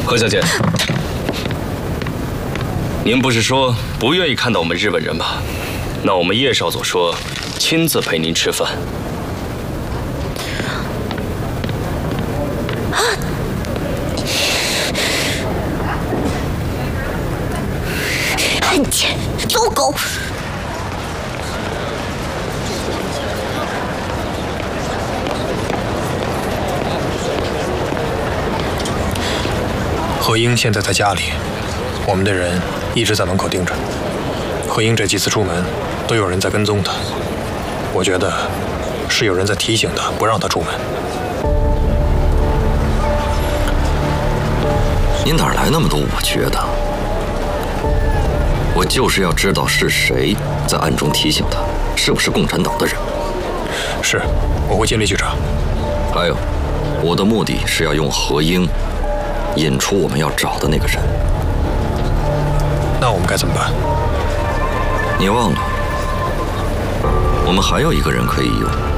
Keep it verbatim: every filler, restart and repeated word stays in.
何小姐，您不是说不愿意看到我们日本人吗？那我们叶少佐说亲自陪您吃饭。 汉奸，走狗！ 何英现在在家里，我们的人一直在门口盯着。何英这几次出门，都有人在跟踪他。我觉得是有人在提醒他，不让他出门。 你哪来那么多我觉得？我就是要知道是谁在暗中提醒他，是不是共产党的人？ 是，我会尽力去查。 还有，我的目的是要用何英引出我们要找的那个人。 那我们该怎么办？ 你忘了，我们还有一个人可以用。